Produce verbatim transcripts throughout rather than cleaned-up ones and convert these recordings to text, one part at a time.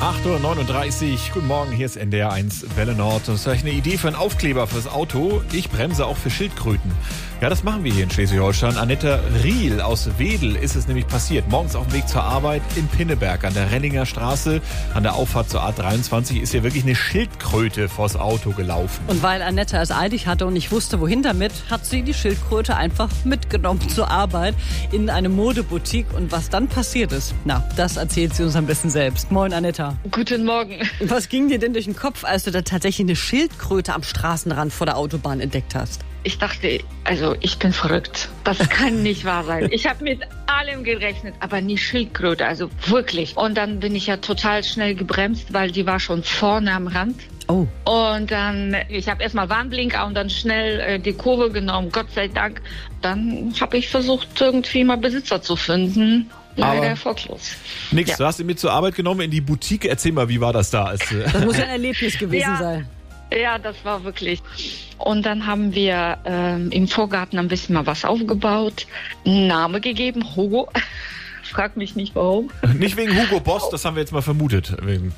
acht Uhr neununddreißig. Guten Morgen, hier ist N D R eins Welle Nord. Das ist vielleicht eine Idee für einen Aufkleber fürs Auto. Ich bremse auch für Schildkröten. Ja, das machen wir hier in Schleswig-Holstein. Annette Riel aus Wedel ist es nämlich passiert. Morgens auf dem Weg zur Arbeit in Pinneberg an der Renninger Straße. An der Auffahrt zur A dreiundzwanzig ist hier wirklich eine Schildkröte vors Auto gelaufen. Und weil Annette es eilig hatte und nicht wusste, wohin damit, hat sie die Schildkröte einfach mitgenommen zur Arbeit in eine Modeboutique. Und was dann passiert ist, na, das erzählt sie uns am besten selbst. Moin, Annette. Guten Morgen. Was ging dir denn durch den Kopf, als du da tatsächlich eine Schildkröte am Straßenrand vor der Autobahn entdeckt hast? Ich dachte, also ich bin verrückt. Das kann nicht wahr sein. Ich habe mit allem gerechnet, aber nie Schildkröte, also wirklich. Und dann bin ich ja total schnell gebremst, weil die war schon vorne am Rand. Oh. Und dann, ich habe erstmal Warnblinker und dann schnell äh, die Kurve genommen, Gott sei Dank. Dann habe ich versucht, irgendwie mal Besitzer zu finden. Leider erfolglos. Nix, ja. Du hast ihn mit zur Arbeit genommen in die Boutique. Erzähl mal, wie war das da? Als, äh das muss ja ein Erlebnis gewesen ja. sein. Ja, das war wirklich. Und dann haben wir ähm, im Vorgarten ein bisschen mal was aufgebaut, einen Namen gegeben, Hugo. Frag mich nicht warum. Nicht wegen Hugo Boss, das haben wir jetzt mal vermutet.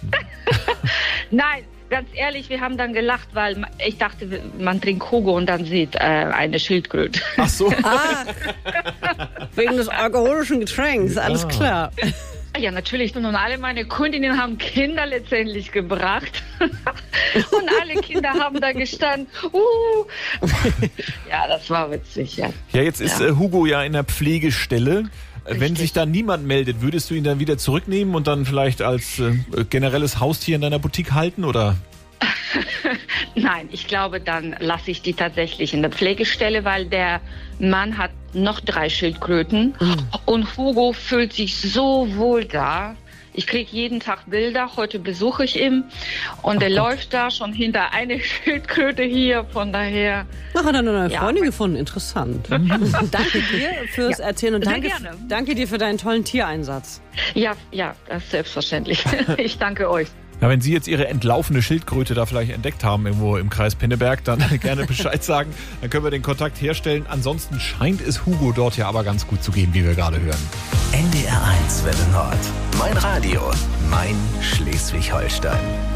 Nein, ganz ehrlich, wir haben dann gelacht, weil ich dachte, man trinkt Hugo und dann sieht äh, eine Schildkröte. Ach so. Ah, wegen des alkoholischen Getränks, alles ah. klar. Ja, natürlich. Und alle meine Kundinnen haben Kinder letztendlich gebracht. Und alle Kinder haben da gestanden. Uh. Ja, das war witzig, ja. Ja, jetzt ist ja. äh, Hugo ja in der Pflegestelle. Richtig. Wenn sich da niemand meldet, würdest du ihn dann wieder zurücknehmen und dann vielleicht als äh, generelles Haustier in deiner Boutique halten, oder? Nein, ich glaube, dann lasse ich die tatsächlich in der Pflegestelle, weil der Mann hat noch drei Schildkröten mhm. und Hugo fühlt sich so wohl da. Ich kriege jeden Tag Bilder, heute besuche ich ihn und Ach er Gott. läuft da schon hinter eine Schildkröte hier, von daher... Ach, hat er eine neue ja. Freundin gefunden, interessant. Danke dir fürs ja, Erzählen und danke, danke dir für deinen tollen Tiereinsatz. Ja, ja, das ist selbstverständlich. Ich danke euch. Ja, wenn Sie jetzt Ihre entlaufene Schildkröte da vielleicht entdeckt haben, irgendwo im Kreis Pinneberg, dann gerne Bescheid sagen. Dann können wir den Kontakt herstellen. Ansonsten scheint es Hugo dort ja aber ganz gut zu gehen, wie wir gerade hören. N D R eins Welle Nord. Mein Radio. Mein Schleswig-Holstein.